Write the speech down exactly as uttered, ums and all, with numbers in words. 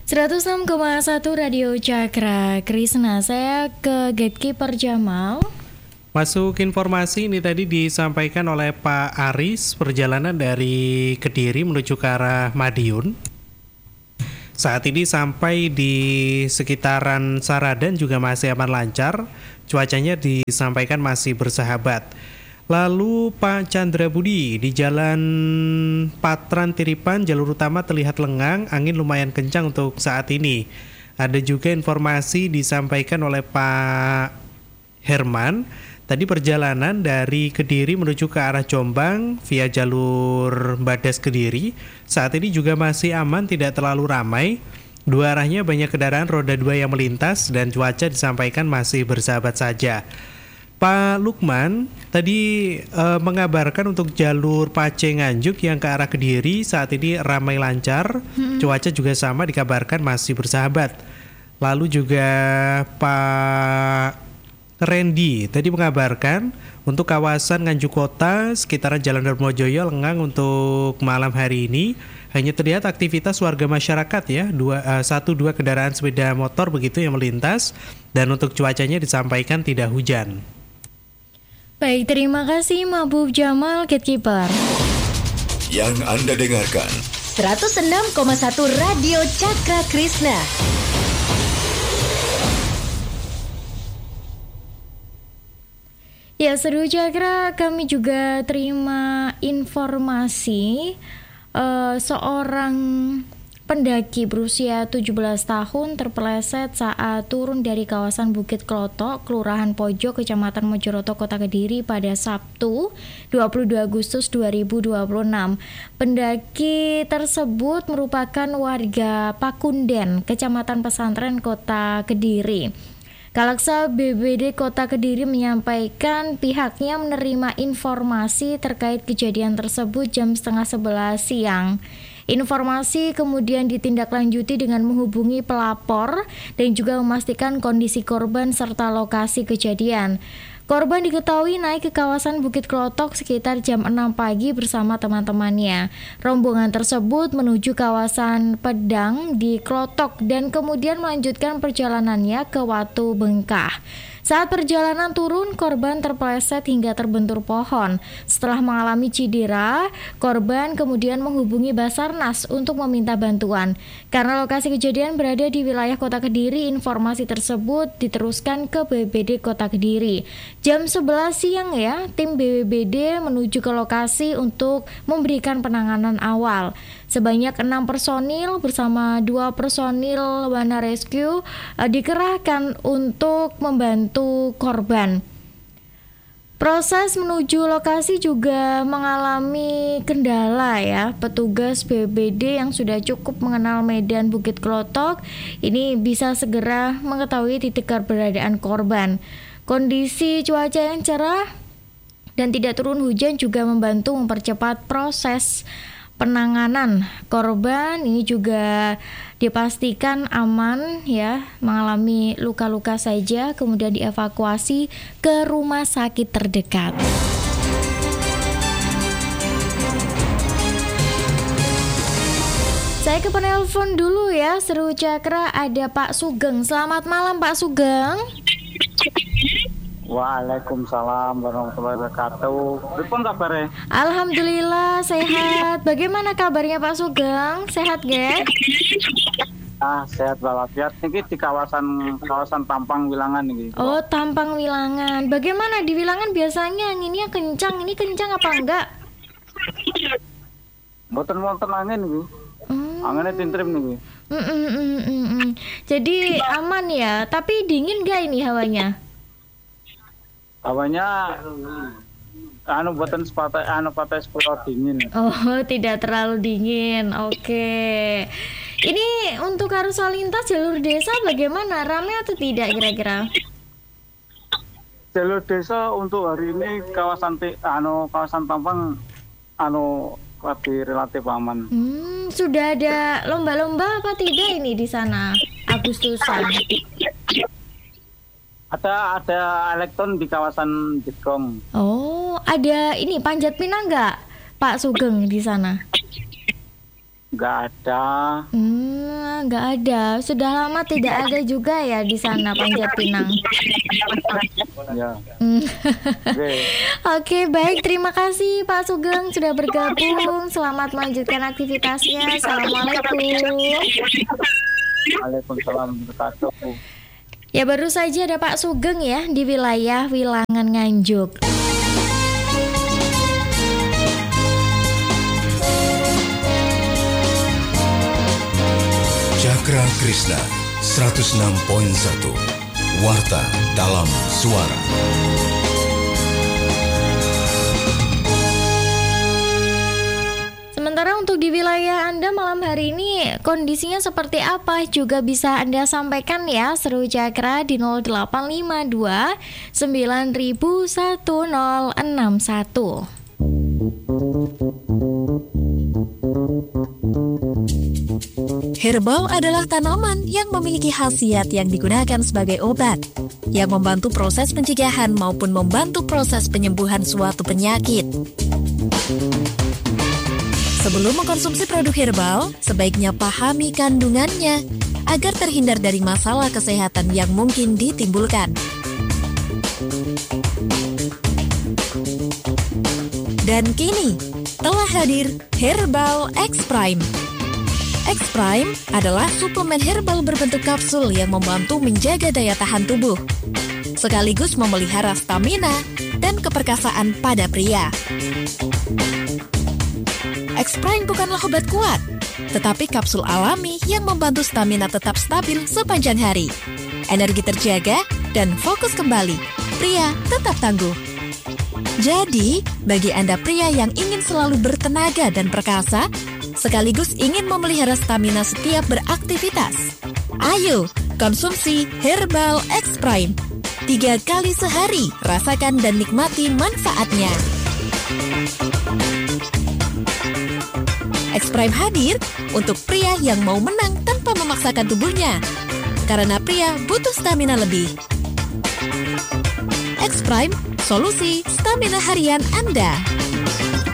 seratus enam koma satu Radio Cakra Krisna. Saya ke Gatekeeper Jamal. Masuk informasi ini tadi disampaikan oleh Pak Aris, perjalanan dari Kediri menuju ke arah Madiun. Saat ini sampai di sekitaran Saradan juga masih aman lancar, cuacanya disampaikan masih bersahabat. Lalu Pak Chandra Budi, di Jalan Patran Tiripan jalur utama terlihat lengang, angin lumayan kencang untuk saat ini. Ada juga informasi disampaikan oleh Pak Herman, tadi perjalanan dari Kediri menuju ke arah Jombang via jalur Badas Kediri saat ini juga masih aman, tidak terlalu ramai. Dua arahnya banyak kendaraan roda dua yang melintas dan cuaca disampaikan masih bersahabat saja. Pak Lukman tadi e, mengabarkan untuk jalur Pace Nganjuk yang ke arah Kediri saat ini ramai lancar, hmm. cuaca juga sama dikabarkan masih bersahabat. Lalu juga Pak Randy tadi mengabarkan untuk kawasan Nganjuk Kota sekitaran Jalan Darmojoyo lengang untuk malam hari ini. Hanya terlihat aktivitas warga masyarakat ya, dua, uh, satu dua kendaraan sepeda motor begitu yang melintas. Dan untuk cuacanya disampaikan tidak hujan. Baik, terima kasih Mahbub Jamal, Gatekeeper. Yang Anda dengarkan seratus enam koma satu Radio Cakra Krisna. Ya, Seru Cakra, kami juga terima informasi uh, seorang pendaki berusia tujuh belas tahun terpeleset saat turun dari kawasan Bukit Klotok, Kelurahan Pojok, Kecamatan Mojoroto, Kota Kediri pada Sabtu dua puluh dua Agustus dua ribu dua puluh enam. Pendaki tersebut merupakan warga Pakunden, Kecamatan Pesantren, Kota Kediri. Kalaksa B B D Kota Kediri menyampaikan pihaknya menerima informasi terkait kejadian tersebut jam setengah sebelas siang. Informasi kemudian ditindaklanjuti dengan menghubungi pelapor dan juga memastikan kondisi korban serta lokasi kejadian. Korban diketahui naik ke kawasan Bukit Klotok sekitar jam enam pagi bersama teman-temannya. Rombongan tersebut menuju kawasan Pedang di Klotok dan kemudian melanjutkan perjalanannya ke Watu Bengkah. Saat perjalanan turun, korban terpeleset hingga terbentur pohon. Setelah mengalami cedera, korban kemudian menghubungi Basarnas untuk meminta bantuan. Karena lokasi kejadian berada di wilayah Kota Kediri, informasi tersebut diteruskan ke B B D Kota Kediri. Jam sebelas siang ya, tim B B D menuju ke lokasi untuk memberikan penanganan awal. Sebanyak enam personil bersama dua personil Wana Rescue eh, dikerahkan untuk membantu korban. Proses menuju lokasi juga mengalami kendala ya. Petugas B B D yang sudah cukup mengenal medan Bukit Klotok ini bisa segera mengetahui titik keberadaan korban. Kondisi cuaca yang cerah dan tidak turun hujan juga membantu mempercepat proses penanganan korban. Ini juga dipastikan aman ya, mengalami luka-luka saja, kemudian dievakuasi ke rumah sakit terdekat. Saya ke penelpon dulu ya, Seru Cakra, ada Pak Sugeng. Selamat malam Pak Sugeng. Waalaikumsalam warahmatullahi wabarakatuh. Bagaimana kabarnya? Alhamdulillah sehat. Bagaimana kabarnya Pak Sugeng? Sehat gak? Ah, sehat walafiat. Ini di kawasan kawasan Tampang Wilangan ini. Oh, Tampang Wilangan. Bagaimana di Wilangan biasanya anginnya kencang? Ini kencang apa enggak? Boten-boten angin ini. Hmm. Anginnya tintrim nih. Mm -mm -mm -mm -mm. Jadi aman ya. Tapi dingin gak ini hawanya? Hawanya anu buatan sepatu anu patai sepuluh dingin. Oh, tidak terlalu dingin. Oke. Ini untuk arus lalu lintas jalur desa bagaimana? Ramai atau tidak kira-kira? Jalur desa untuk hari ini kawasan anu kawasan Tampang anu lebih relatif aman. Hmm, sudah ada lomba-lomba apa tidak ini di sana Agustusan? Ada ada elektron di kawasan Jegong. Oh, ada ini panjat pinang nggak Pak Sugeng di sana? Nggak ada. Hmm, nggak ada. Sudah lama tidak ada juga ya di sana Panjat Pinang. Ya. Hmm. Oke. Oke, baik. Terima kasih Pak Sugeng sudah bergabung. Selamat melanjutkan aktivitasnya. Assalamualaikum. Waalaikumsalam warahmatullahi wabarakatuh. Ya, baru saja ada Pak Sugeng ya di wilayah Wilangan Nganjuk. Cakra Krishna seratus enam koma satu Warta dalam Suara. Sementara untuk di wilayah Anda malam hari ini kondisinya seperti apa juga bisa Anda sampaikan ya. Seru Cakra di nol delapan lima dua sembilan satu nol enam satu. Herbal adalah tanaman yang memiliki khasiat yang digunakan sebagai obat, yang membantu proses pencegahan maupun membantu proses penyembuhan suatu penyakit. Sebelum mengkonsumsi produk herbal, sebaiknya pahami kandungannya agar terhindar dari masalah kesehatan yang mungkin ditimbulkan. Dan kini, telah hadir Herbal X Prime. X Prime adalah suplemen herbal berbentuk kapsul yang membantu menjaga daya tahan tubuh, sekaligus memelihara stamina dan keperkasaan pada pria. X Prime bukanlah obat kuat, tetapi kapsul alami yang membantu stamina tetap stabil sepanjang hari. Energi terjaga dan fokus kembali, pria tetap tangguh. Jadi, bagi Anda pria yang ingin selalu bertenaga dan perkasa, sekaligus ingin memelihara stamina setiap beraktivitas, ayo konsumsi Herbal X Prime. Tiga kali sehari, rasakan dan nikmati manfaatnya. X Prime hadir untuk pria yang mau menang tanpa memaksakan tubuhnya, karena pria butuh stamina lebih. X Prime, solusi stamina harian Anda.